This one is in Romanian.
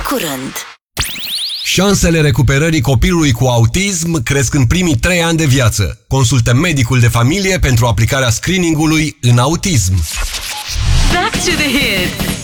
curând! Șansele recuperării copilului cu autism cresc în primii 3 ani de viață. Consultă medicul de familie pentru aplicarea screening-ului în autism. Back to the hits!